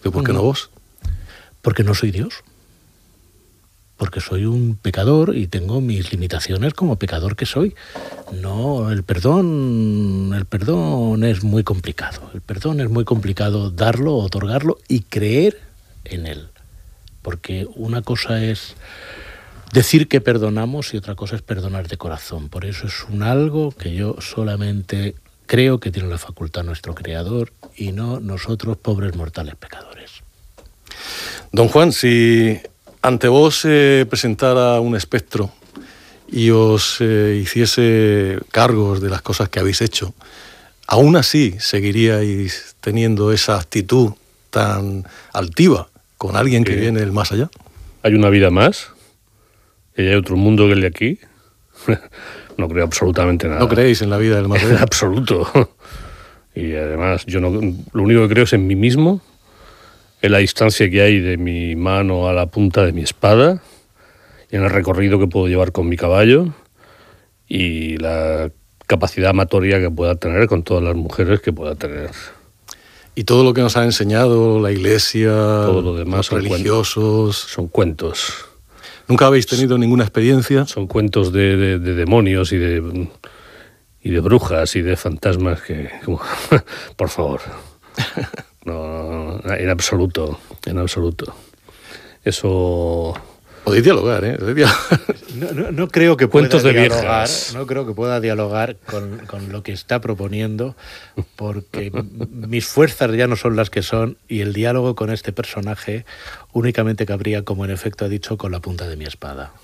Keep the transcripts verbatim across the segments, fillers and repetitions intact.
¿Pero por qué no vos? Porque no soy Dios. Porque soy un pecador y tengo mis limitaciones como pecador que soy. No, el perdón, el perdón es muy complicado. El perdón es muy complicado darlo, otorgarlo y creer en él. Porque una cosa es decir que perdonamos y otra cosa es perdonar de corazón. Por eso es un algo que yo solamente creo que tiene la facultad nuestro Creador y no nosotros, pobres mortales pecadores. Don Juan, si ante vos se eh, presentara un espectro y os eh, hiciese cargos de las cosas que habéis hecho, ¿aún así seguiríais teniendo esa actitud tan altiva con alguien que Sí. viene del más allá? ¿Hay una vida más? ¿Y hay otro mundo que el de aquí? No creo absolutamente nada. ¿No creéis en la vida del más En allá? absoluto. Y además, yo no, lo único que creo es en mí mismo, en la distancia que hay de mi mano a la punta de mi espada, y en el recorrido que puedo llevar con mi caballo, y la capacidad amatoria que pueda tener con todas las mujeres que pueda tener. Y todo lo que nos ha enseñado la Iglesia, Todo lo demás los son religiosos... Son cuentos. ¿Nunca habéis tenido ninguna experiencia? Son cuentos de, de, de demonios y de, y de brujas y de fantasmas que... Como, por favor. No, en absoluto, en absoluto. Eso... Podéis dialogar, ¿eh? Podéis dialogar. No, no, no creo que pueda Cuentos de dialogar, viejas. no creo que pueda dialogar con, con lo que está proponiendo, porque m- mis fuerzas ya no son las que son y el diálogo con este personaje únicamente cabría, como en efecto ha dicho, con la punta de mi espada.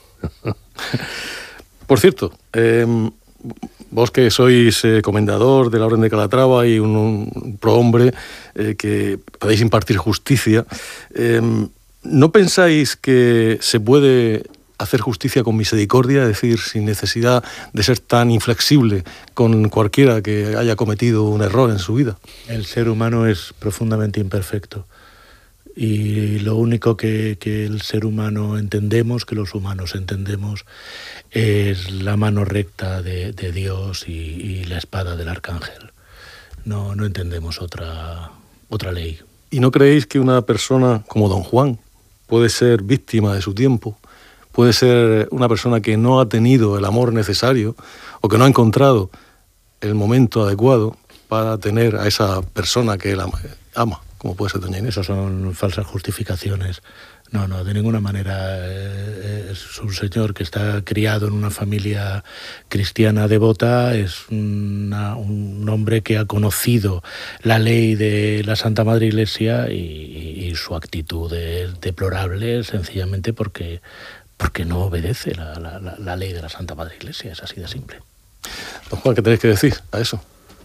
Por cierto, eh, vos que sois eh, comendador de la Orden de Calatrava y un, un prohombre eh, que podéis impartir justicia, eh, ¿no pensáis que se puede hacer justicia con misericordia, es decir, sin necesidad de ser tan inflexible con cualquiera que haya cometido un error en su vida? El ser humano es profundamente imperfecto y lo único que, que el ser humano entendemos, que los humanos entendemos, es la mano recta de, de Dios y, y la espada del arcángel. No, no entendemos otra, otra ley. ¿Y no creéis que una persona como don Juan puede ser víctima de su tiempo? Puede ser una persona que no ha tenido el amor necesario o que no ha encontrado el momento adecuado para tener a esa persona que él ama, ama como puede ser doña Inés. Esas son falsas justificaciones. No, no, de ninguna manera. Eh, es un señor que está criado en una familia cristiana devota, es una, un hombre que ha conocido la ley de la Santa Madre Iglesia y, y su actitud es deplorable sencillamente porque, porque no obedece la, la, la ley de la Santa Madre Iglesia, es así de simple. Don Juan, ¿qué tenéis que decir a eso?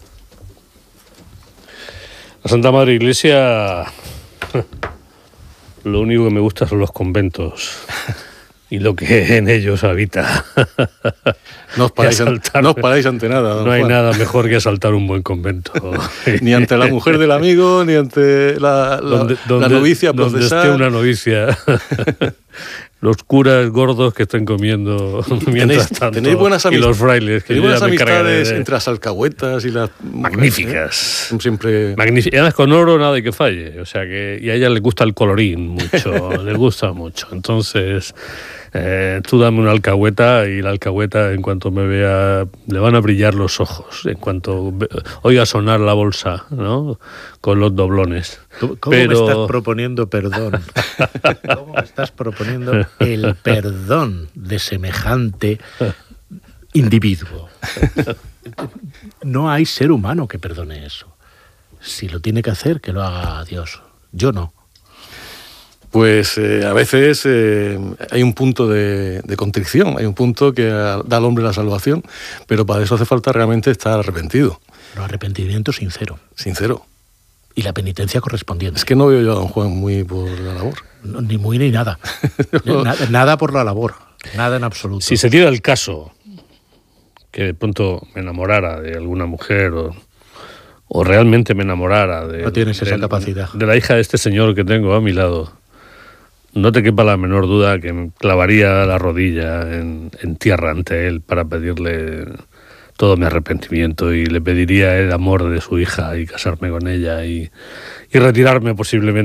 La Santa Madre Iglesia... Lo único que me gusta son los conventos y lo que en ellos habita. No os paráis, an- asaltar- no os paráis ante nada, don No hay Juan. nada mejor que asaltar un buen convento. Ni ante la mujer del amigo, ni ante la, la, donde, la donde- novicia a donde procesar. esté una novicia. Los curas gordos que estén comiendo mientras tanto. tenéis buenas y amist- los frailes que tenéis yo buenas ya me encargaré amistades de- entre las alcahuetas y las magníficas. mujeres, ¿eh? Siempre. Magníficas. Además, con oro nada de que falle. O sea que, y a ella le gusta el colorín mucho, le gusta mucho. Entonces, eh, tú dame una alcahueta y la alcahueta, en cuanto me vea, le van a brillar los ojos. En cuanto ve- oiga sonar la bolsa, ¿no? Con los doblones. ¿Cómo Pero- me estás proponiendo perdón? ¿Cómo me estás proponiendo el perdón de semejante individuo? No hay ser humano que perdone eso. Si lo tiene que hacer, que lo haga Dios. Yo no. Pues eh, a veces eh, hay un punto de, de contrición, hay un punto que da al hombre la salvación, pero para eso hace falta realmente estar arrepentido, Pero arrepentimiento sincero. sincero. Y la penitencia correspondiente. Es que no veo yo a don Juan muy por la labor. No, ni muy ni nada. nada. Nada por la labor. Nada en absoluto. Si se diera el caso que de pronto me enamorara de alguna mujer o, o realmente me enamorara de, No tienes esa de- capacidad. de la hija de este señor que tengo a mi lado, no te quepa la menor duda que me clavaría la rodilla en, en tierra ante él para pedirle todo mi arrepentimiento y le pediría el amor de su hija y casarme con ella y, y retirarme posiblemente